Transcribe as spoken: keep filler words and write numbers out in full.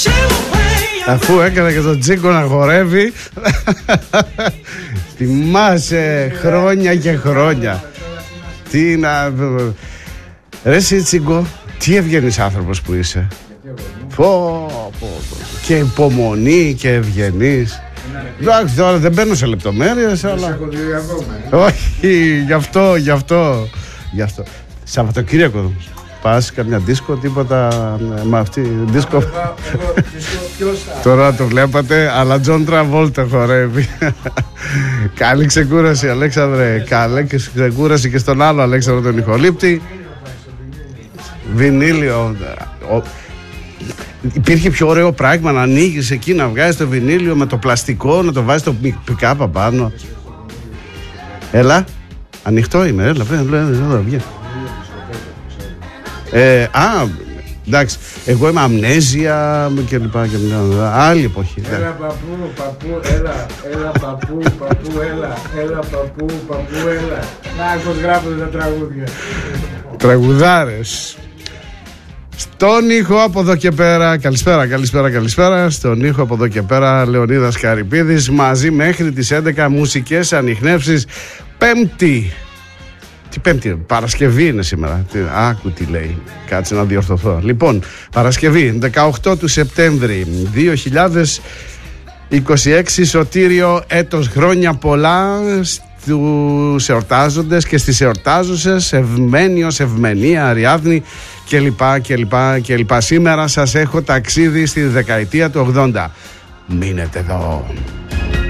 Αφού έκανε και τον Τσίκο να χορεύει. Θυμάσαι χρόνια και χρόνια. Τι να... Ρε εσύ Τσίκο, τι ευγενής άνθρωπος που είσαι. Πω, πω, πω. Και υπομονή και ευγενής. Εντάξει, τώρα δεν μπαίνω σε λεπτομέρειες, αλλά... Όχι, γι' αυτό, γι' αυτό, γι' αυτό. Σαββατοκύριακο πας καμιά δίσκο, τίποτα με αυτή δίσκο. Τώρα το βλέπατε, αλλά Τζον Τραβόλτα χορεύει. Καλή ξεκούραση, Αλέξανδρε. Καλή ξεκούραση και στον άλλο Αλέξανδρο τον Ιχολήπτη. Βινίλιο. Υπήρχε πιο ωραίο πράγμα να ανοίγεις εκεί, να βγάζεις το βινίλιο με το πλαστικό, να το βάζεις το πικάπ απάνω. Έλα, ανοιχτό είμαι, έλα, έλα, βγει. Ε, α, εντάξει, εγώ είμαι αμνέζια και λοιπά και λοιπά, άλλη εποχή. Έλα παππού, παππού, έλα, έλα παππού, παππού, έλα, έλα παππού, παππού, έλα. Να, πως γράφονται τα τραγούδια. Τραγουδάρες. Στον ήχο από εδώ και πέρα, καλησπέρα, καλησπέρα, καλησπέρα. Στον ήχο από εδώ και πέρα, Λεωνίδας Καρυπίδης, μαζί μέχρι τις έντεκα μουσικές ανιχνεύσεις. Πέμπτη. Τι Πέμπτη, Παρασκευή είναι σήμερα. Τι, άκου τι λέει. Κάτσε να διορθωθώ. Λοιπόν, Παρασκευή, δεκαοκτώ του Σεπτέμβρη δύο χιλιάδες είκοσι έξι, Σωτήριο έτος, χρόνια πολλά στους εορτάζοντες και στις εορτάζουσες, Ευμένιος, Ευμενία, Αριάδνη κλπ, κλπ, κλπ. Σήμερα σας έχω ταξίδι στη δεκαετία του ογδόντα. Μείνετε εδώ.